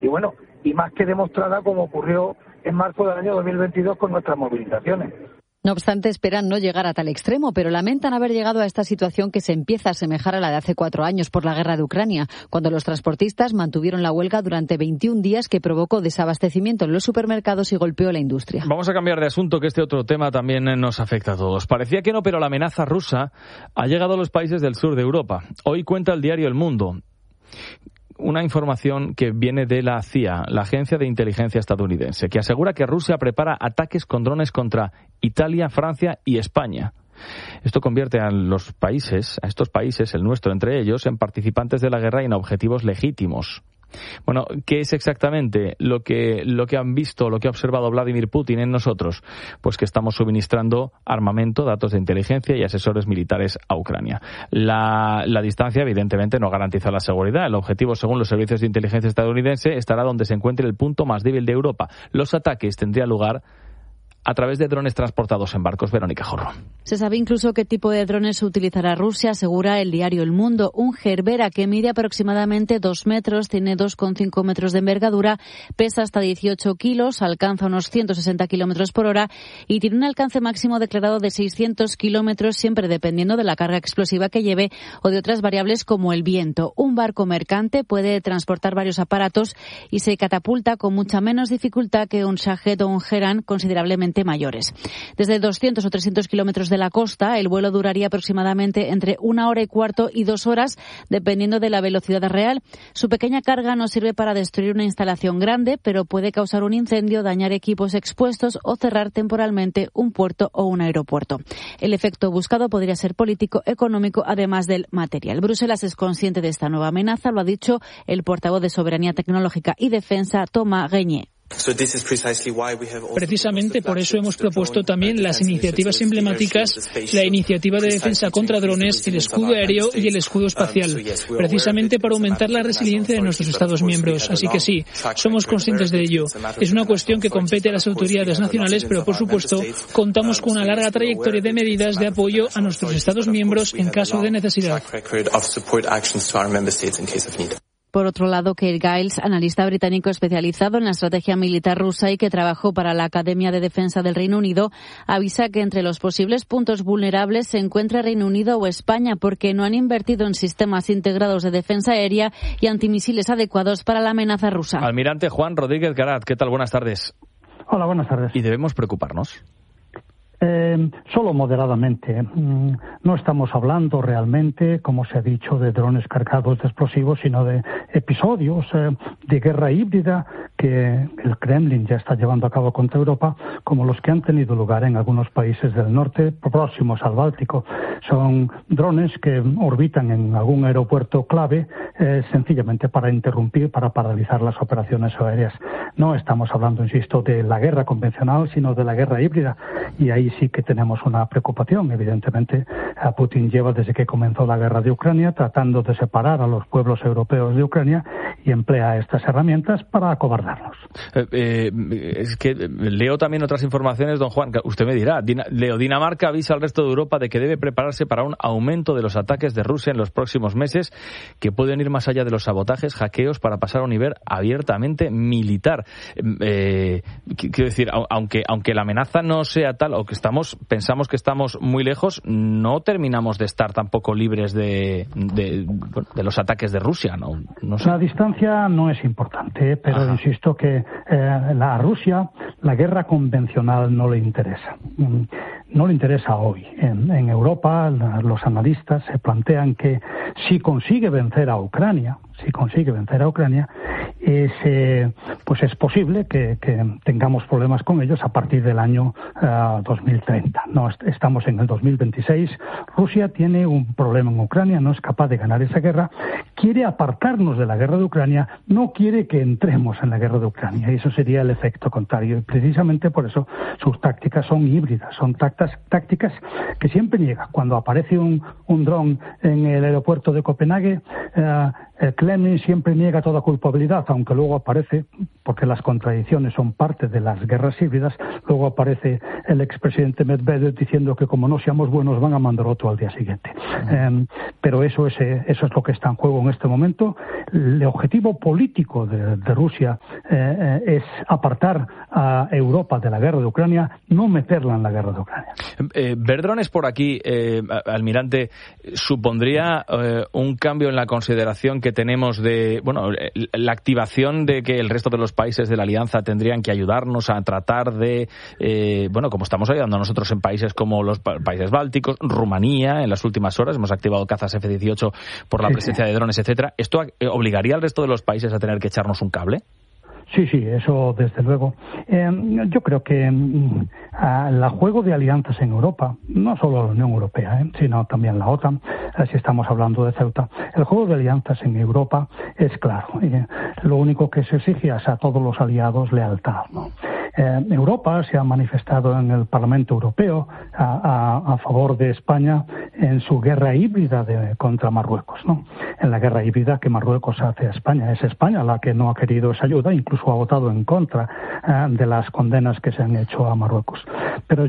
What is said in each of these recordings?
Y bueno, y más que demostrada como ocurrió en marzo del año 2022 con nuestras movilizaciones. No obstante, esperan no llegar a tal extremo, pero lamentan haber llegado a esta situación que se empieza a asemejar a la de hace 4 años por la guerra de Ucrania, cuando los transportistas mantuvieron la huelga durante 21 días que provocó desabastecimiento en los supermercados y golpeó la industria. Vamos a cambiar de asunto, que este otro tema también nos afecta a todos. Parecía que no, pero la amenaza rusa ha llegado a los países del sur de Europa. Hoy cuenta el diario El Mundo una información que viene de la CIA, la Agencia de Inteligencia estadounidense, que asegura que Rusia prepara ataques con drones contra Italia, Francia y España. Esto convierte a estos países, el nuestro entre ellos, en participantes de la guerra y en objetivos legítimos. Bueno, ¿qué es exactamente lo que han visto, lo que ha observado Vladimir Putin en nosotros? Pues que estamos suministrando armamento, datos de inteligencia y asesores militares a Ucrania. La distancia, evidentemente, no garantiza la seguridad. El objetivo, según los servicios de inteligencia estadounidense, estará donde se encuentre el punto más débil de Europa. Los ataques tendrían lugar a través de drones transportados en barcos. Verónica Jorro. Se sabe incluso qué tipo de drones utilizará Rusia, asegura el diario El Mundo. Un Gerbera que mide aproximadamente 2 metros, tiene 2,5 metros de envergadura, pesa hasta 18 kilos, alcanza unos 160 kilómetros por hora y tiene un alcance máximo declarado de 600 kilómetros, siempre dependiendo de la carga explosiva que lleve o de otras variables como el viento. Un barco mercante puede transportar varios aparatos y se catapulta con mucha menos dificultad que un Shahed o un Geran, considerablemente mayores. Desde 200 o 300 kilómetros de la costa, el vuelo duraría aproximadamente entre 1 hora y cuarto y 2 horas, dependiendo de la velocidad real. Su pequeña carga no sirve para destruir una instalación grande, pero puede causar un incendio, dañar equipos expuestos o cerrar temporalmente un puerto o un aeropuerto. El efecto buscado podría ser político, económico, además del material. Bruselas es consciente de esta nueva amenaza, lo ha dicho el portavoz de Soberanía Tecnológica y Defensa, Thomas Reynier. Precisamente por eso hemos propuesto también las iniciativas emblemáticas, la iniciativa de defensa contra drones, el escudo aéreo y el escudo espacial, precisamente para aumentar la resiliencia de nuestros Estados miembros. Así que sí, somos conscientes de ello. Es una cuestión que compete a las autoridades nacionales, pero por supuesto contamos con una larga trayectoria de medidas de apoyo a nuestros Estados miembros en caso de necesidad. Por otro lado, Keir Giles, analista británico especializado en la estrategia militar rusa y que trabajó para la Academia de Defensa del Reino Unido, avisa que entre los posibles puntos vulnerables se encuentra Reino Unido o España porque no han invertido en sistemas integrados de defensa aérea y antimisiles adecuados para la amenaza rusa. Almirante Juan Rodríguez Garat, ¿qué tal? Buenas tardes. Hola, buenas tardes. ¿Y debemos preocuparnos? Solo moderadamente. No estamos hablando realmente, como se ha dicho, de drones cargados de explosivos, sino de episodios de guerra híbrida que el Kremlin ya está llevando a cabo contra Europa, como los que han tenido lugar en algunos países del norte próximos al Báltico. Son drones que orbitan en algún aeropuerto clave sencillamente para interrumpir, para paralizar las operaciones aéreas. No estamos hablando, insisto, de la guerra convencional, sino de la guerra híbrida. Y ahí sí que tenemos una preocupación. Evidentemente, Putin lleva desde que comenzó la guerra de Ucrania tratando de separar a los pueblos europeos de Ucrania y emplea estas herramientas para acobardarnos. Es que leo también otras informaciones, don Juan, usted me dirá. Dinamarca avisa al resto de Europa de que debe prepararse para un aumento de los ataques de Rusia en los próximos meses, que pueden ir más allá de los sabotajes, hackeos, para pasar a un nivel abiertamente militar. Quiero decir, aunque la amenaza no sea tal, o que pensamos que estamos muy lejos, no terminamos de estar tampoco libres de los ataques de Rusia, ¿no? La distancia no es importante, pero insisto que a Rusia la guerra convencional no le interesa. No le interesa hoy. En Europa los analistas se plantean que si consigue vencer a Ucrania, pues es posible que tengamos problemas con ellos a partir del año 2030. No, estamos en el 2026. Rusia tiene un problema en Ucrania, no es capaz de ganar esa guerra, quiere apartarnos de la guerra de Ucrania, no quiere que entremos en la guerra de Ucrania, y eso sería el efecto contrario. Y precisamente por eso sus tácticas son híbridas, son tácticas que siempre niega. Cuando aparece un dron en el aeropuerto de Copenhague, Kremlin siempre niega toda culpabilidad, aunque luego aparece porque las contradicciones son parte de las guerras híbridas. Luego aparece el expresidente Medvedev diciendo que como no seamos buenos van a mandar otro al día siguiente. Pero eso es lo que está en juego en este momento. El objetivo político de Rusia es apartar a Europa de la guerra de Ucrania, no meterla en la guerra de Ucrania. Ver drones por aquí, almirante, supondría un cambio en la consideración que tenemos de, la activación de que el resto de los países de la alianza tendrían que ayudarnos a tratar de, como estamos ayudando nosotros en países como los países bálticos, Rumanía, en las últimas horas hemos activado cazas F-18 por la presencia de drones, etcétera. ¿Esto obligaría al resto de los países a tener que echarnos un cable? Sí, eso desde luego. Yo creo que el juego de alianzas en Europa, no solo la Unión Europea, sino también la OTAN, si estamos hablando de Ceuta, el juego de alianzas en Europa es claro. Lo único que se exige es a todos los aliados lealtad, ¿no? Europa se ha manifestado en el Parlamento Europeo a favor de España en su guerra híbrida contra Marruecos, ¿no? En la guerra híbrida que Marruecos hace a España. Es España la que no ha querido esa ayuda, incluso ha votado en contra de las condenas que se han hecho a Marruecos. Pero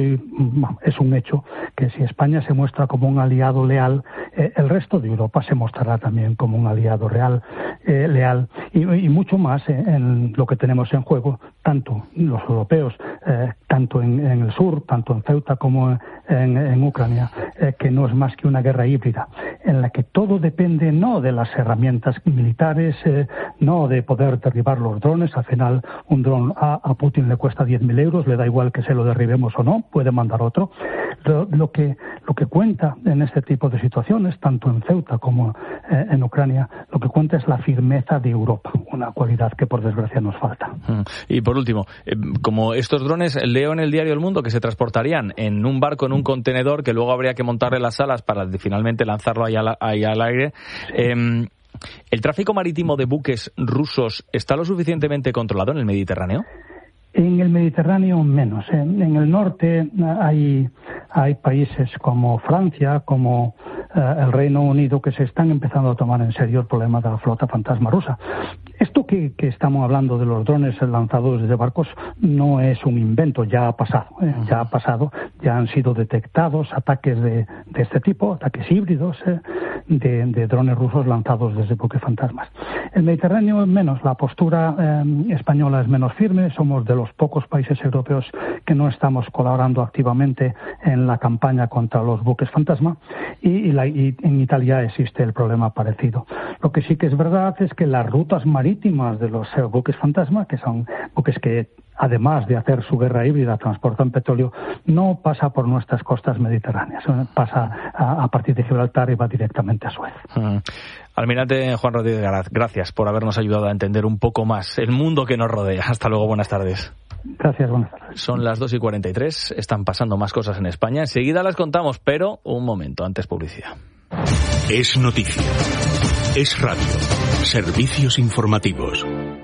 es un hecho que si España se muestra como un aliado leal, el resto de Europa se mostrará también como un aliado leal y mucho más en lo que tenemos en juego, tanto los europeos, tanto en el sur, tanto en Ceuta como en Ucrania, que no es más que una guerra híbrida, en la que todo depende no de las herramientas militares, no de poder derribar los drones. Al final, un dron a Putin le cuesta 10.000 euros, le da igual que se lo derribemos o no, puede mandar otro. Lo que cuenta en este tipo de situaciones, tanto en Ceuta como en Ucrania, lo que cuenta es la firmeza de Europa, una cualidad que por desgracia nos falta. Y por último, como estos drones, leo en el diario El Mundo que se transportarían en un barco, en un contenedor, que luego habría que montarle las alas para finalmente lanzarlo ahí al aire. ¿El tráfico marítimo de buques rusos está lo suficientemente controlado en el Mediterráneo? En el Mediterráneo menos. En el norte hay países como Francia, como el Reino Unido, que se están empezando a tomar en serio el problema de la flota fantasma rusa. Esto que estamos hablando de los drones lanzados desde barcos no es un invento, ya ha pasado, ya han sido detectados ataques de este tipo, ataques híbridos de drones rusos lanzados desde buques fantasmas. El Mediterráneo menos, la postura española es menos firme, somos de los pocos países europeos que no estamos colaborando activamente en la campaña contra los buques fantasma y en Italia existe el problema parecido. Lo que sí que es verdad es que las rutas marítimas de los buques fantasma, que son buques que además de hacer su guerra híbrida transportan petróleo, no pasa por nuestras costas mediterráneas, pasa a partir de Gibraltar y va directamente a Suez. Almirante Juan Rodríguez Garaz, gracias por habernos ayudado a entender un poco más el mundo que nos rodea. Hasta luego, buenas tardes. Gracias, buenas tardes. Son las 2:43, están pasando más cosas en España. Enseguida las contamos, pero un momento, antes publicidad. Es noticia. Es radio. Servicios informativos.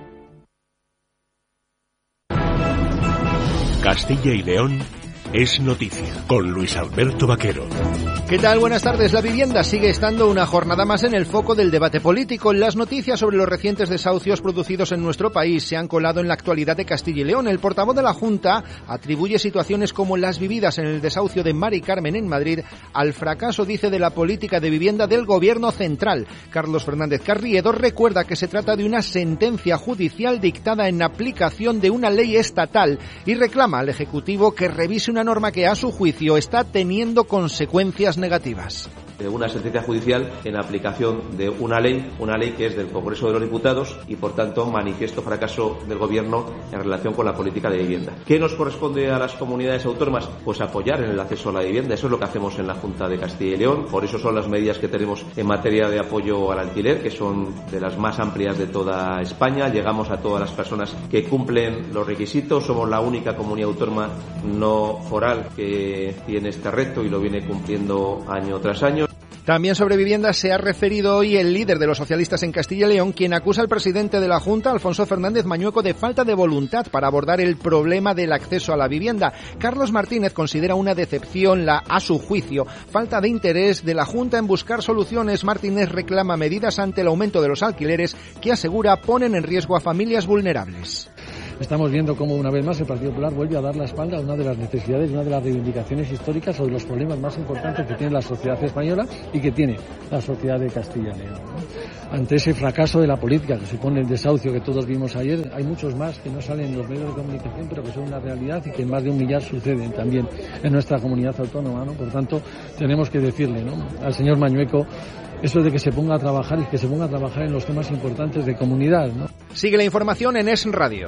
Castilla y León es noticia, con Luis Alberto Vaquero. ¿Qué tal? Buenas tardes. La vivienda sigue estando una jornada más en el foco del debate político. Las noticias sobre los recientes desahucios producidos en nuestro país se han colado en la actualidad de Castilla y León. El portavoz de la Junta atribuye situaciones como las vividas en el desahucio de Mari Carmen en Madrid al fracaso, dice, de la política de vivienda del Gobierno central. Carlos Fernández Carriedo recuerda que se trata de una sentencia judicial dictada en aplicación de una ley estatal y reclama al Ejecutivo que revise una norma que, a su juicio, está teniendo consecuencias negativas. De una sentencia judicial en aplicación de una ley que es del Congreso de los Diputados y, por tanto, manifiesto fracaso del Gobierno en relación con la política de vivienda. ¿Qué nos corresponde a las comunidades autónomas? Pues apoyar en el acceso a la vivienda. Eso es lo que hacemos en la Junta de Castilla y León. Por eso son las medidas que tenemos en materia de apoyo al alquiler, que son de las más amplias de toda España. Llegamos a todas las personas que cumplen los requisitos. Somos la única comunidad autónoma no foral que tiene este reto y lo viene cumpliendo año tras año. También sobre vivienda se ha referido hoy el líder de los socialistas en Castilla y León, quien acusa al presidente de la Junta, Alfonso Fernández Mañueco, de falta de voluntad para abordar el problema del acceso a la vivienda. Carlos Martínez considera una decepción a su juicio, falta de interés de la Junta en buscar soluciones. Martínez reclama medidas ante el aumento de los alquileres que, asegura, ponen en riesgo a familias vulnerables. Estamos viendo cómo una vez más el Partido Popular vuelve a dar la espalda a una de las necesidades, una de las reivindicaciones históricas sobre los problemas más importantes que tiene la sociedad española y que tiene la sociedad de Castilla y León. Ante ese fracaso de la política que supone el desahucio que todos vimos ayer, hay muchos más que no salen en los medios de comunicación, pero que son una realidad y que en más de 1 millar suceden también en nuestra comunidad autónoma, ¿no? Por tanto, tenemos que decirle, ¿no?, al señor Mañueco, eso de que se ponga a trabajar y que se ponga a trabajar en los temas importantes de comunidad, ¿no? Sigue la información en Es Radio.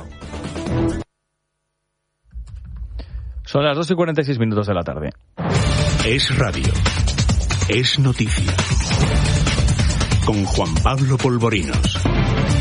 Son las 2:46 de la tarde. Es Radio. Es noticia. Con Juan Pablo Polvorinos.